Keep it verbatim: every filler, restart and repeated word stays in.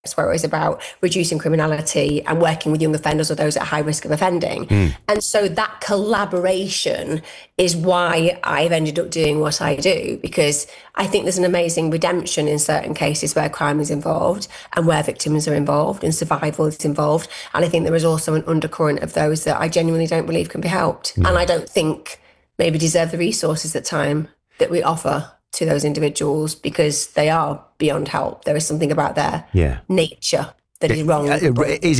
where it was about reducing criminality and working with young offenders or those at high risk of offending. Mm. And so that collaboration is why I've ended up doing what I do, because I think there's an amazing redemption in certain cases where crime is involved and where victims are involved and survival is involved. And I think there is also an undercurrent of those that I genuinely don't believe can be helped. Mm. And I don't think maybe deserve the resources at time that we offer to those individuals, because they are beyond help. There is something about their yeah. nature that is wrong. It is